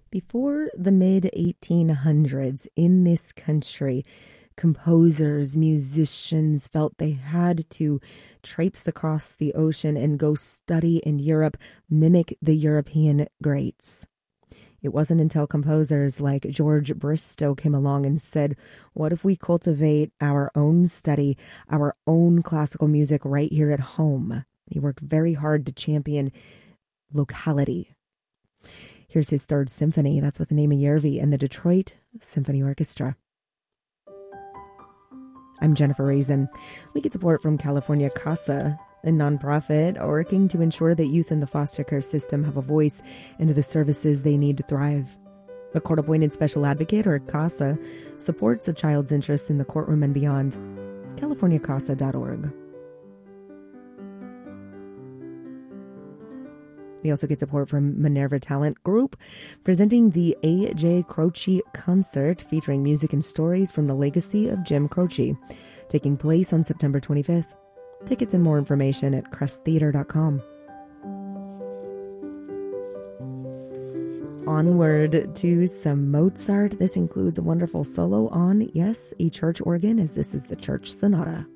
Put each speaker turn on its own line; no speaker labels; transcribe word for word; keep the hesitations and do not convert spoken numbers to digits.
Before the mid eighteen hundreds in this country, composers, musicians felt they had to traipse across the ocean and go study in Europe, mimic the European greats. It wasn't until composers like George Bristow came along and said, what if we cultivate our own study, our own classical music right here at home? He worked very hard to champion locality. Here's his third symphony. That's with Naima Yervi and the Detroit Symphony Orchestra. I'm Jennifer Raisin. We get support from California CASA, a nonprofit working to ensure that youth in the foster care system have a voice into the services they need to thrive. A court-appointed special advocate, or CASA, supports a child's interests in the courtroom and beyond. california casa dot org. We also get support from Minerva Talent Group, presenting the A J. Croce Concert, featuring music and stories from the legacy of Jim Croce, taking place on September twenty-fifth. Tickets and more information at crest theater dot com. Onward to some Mozart. This includes a wonderful solo on, yes, a church organ, as this is the Church Sonata.